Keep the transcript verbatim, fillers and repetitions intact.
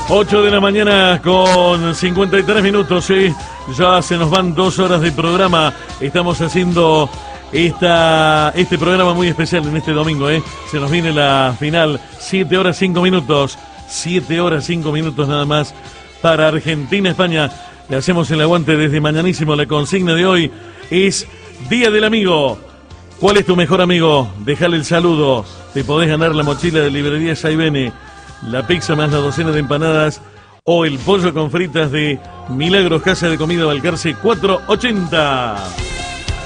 ocho de la mañana con cincuenta y tres minutos, ¿sí? Ya se nos van dos horas de programa. Estamos haciendo esta, este programa muy especial en este domingo, ¿eh? Se nos viene la final, siete horas cinco minutos. siete horas cinco minutos nada más para Argentina-España. Le hacemos el aguante desde mañanísimo. La consigna de hoy es Día del Amigo. ¿Cuál es tu mejor amigo? Dejale el saludo. Te podés ganar la mochila de librería Saibene, la pizza más la docena de empanadas o el pollo con fritas de Milagros Casa de Comida Balcarce cuatrocientos ochenta.